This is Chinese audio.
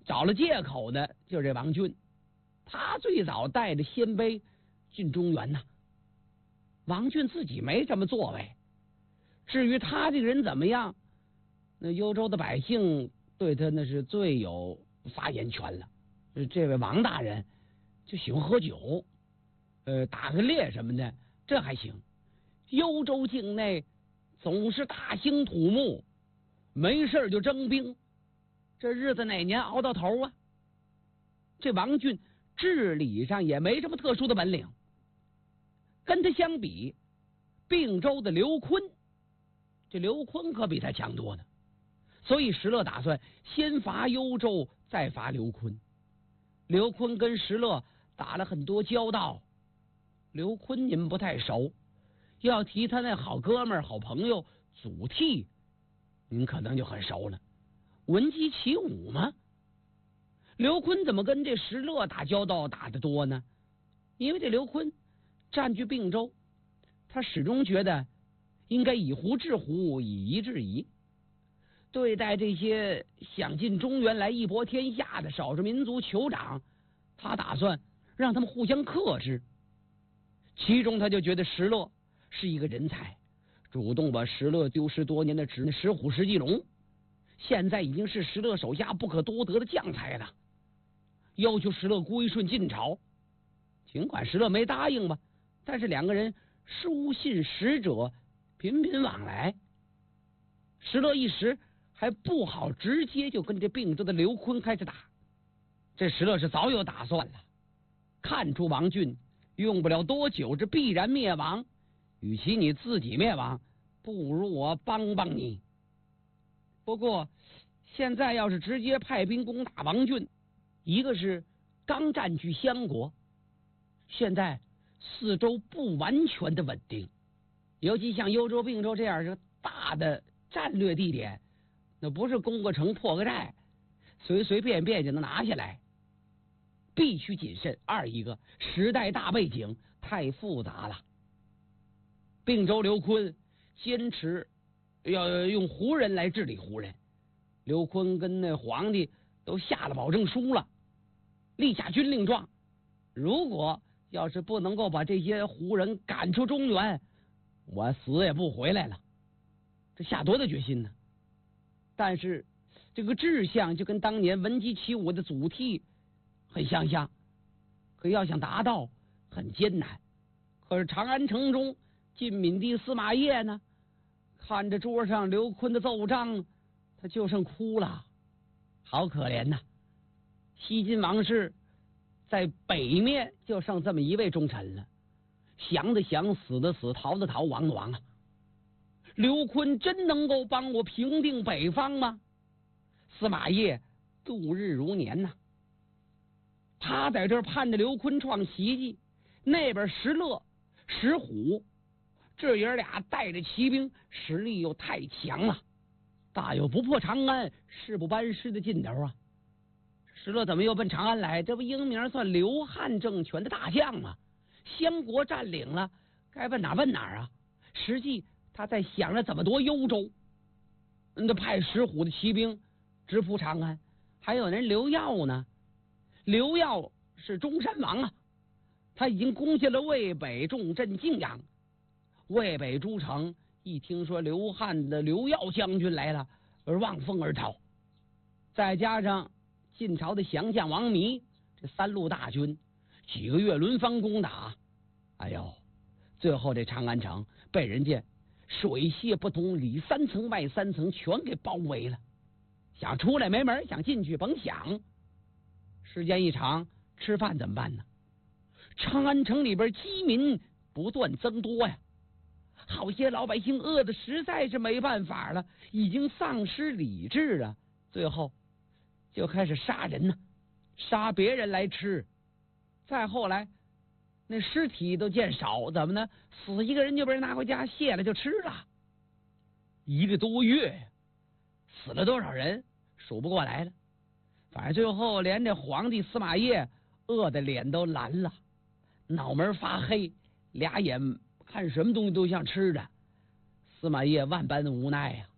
找了借口的就是这王俊，他最早带着鲜卑进中原呐。王俊自己没什么作为，至于他这个人怎么样，那幽州的百姓对他那是最有发言权了。这位王大人就喜欢喝酒，打个猎什么的，这还行。幽州境内总是大兴土木，没事就征兵，这日子哪年熬到头啊？这王俊治理上也没什么特殊的本领，跟他相比，并州的刘琨，这刘琨可比他强多呢。所以石勒打算先伐幽州，再伐刘琨。刘琨跟石勒打了很多交道，刘琨您不太熟，要提他那好哥们儿、好朋友祖逖，您可能就很熟了。闻鸡起舞吗？刘琨怎么跟这石勒打交道打得多呢？因为这刘琨占据并州，他始终觉得应该以狐治狐，以夷制夷。对待这些想进中原来一搏天下的少数民族酋长，他打算让他们互相克制。其中他就觉得石勒是一个人才，主动把石勒丢失多年的石虎石季龙，现在已经是石勒手下不可多得的将才了，要求石勒归顺晋朝。尽管石勒没答应吧，但是两个人书信使者频频往来，石勒一时还不好直接就跟这并州的刘琨开始打。这石勒是早有打算了，看出王俊用不了多久这必然灭亡，与其你自己灭亡，不如我帮帮你。不过现在要是直接派兵攻打王俊，一个是刚占据襄国，现在四周不完全的稳定，尤其像幽州、并州这样是大的战略地点，那不是攻个城破个寨随随便便就能拿下来，必须谨慎。二一个时代大背景太复杂了，并州刘琨坚持要用胡人来治理胡人，刘琨跟那皇帝都下了保证书了，立下军令状，如果要是不能够把这些胡人赶出中原，我死也不回来了。这下多大决心呢？但是这个志向就跟当年闻鸡起舞的祖逖很相像，可要想达到很艰难。可是长安城中晋闵帝司马懿呢，看着桌上刘琨的奏章，他就剩哭了，好可怜呐。西晋王室在北面就剩这么一位忠臣了，降的降，死的死，逃的逃，亡的亡啊。刘琨真能够帮我平定北方吗？司马懿度日如年呐，他在这儿盼着刘琨创奇迹，那边石勒、石虎这爷俩带着骑兵，实力又太强了，大有不破长安誓不班师的劲头啊。石勒怎么又奔长安来？这不英名算刘汉政权的大将吗？襄国占领了，该奔哪奔哪啊。实际他在想着怎么夺幽州，那派石虎的骑兵直扑长安。还有人刘耀呢，刘耀是中山王啊，他已经攻下了渭北，重镇泾阳。渭北诸城一听说刘汉的刘耀将军来了，而望风而逃。再加上晋朝的降将王弥，这三路大军几个月轮番攻打，哎呦，最后这长安城被人家水泄不通，里三层外三层全给包围了，想出来没门，想进去甭想。时间一长，吃饭怎么办呢？长安城里边饥民不断增多呀，好些老百姓饿的实在是没办法了，已经丧失理智了，最后就开始杀人呢，杀别人来吃。再后来那尸体都见少，怎么呢？死一个人就被人拿回家卸了就吃了。1个多月死了多少人数不过来了，反正最后连这皇帝司马懿饿的脸都蓝了，脑门发黑，俩眼看什么东西都像吃的。司马懿万般的无奈呀，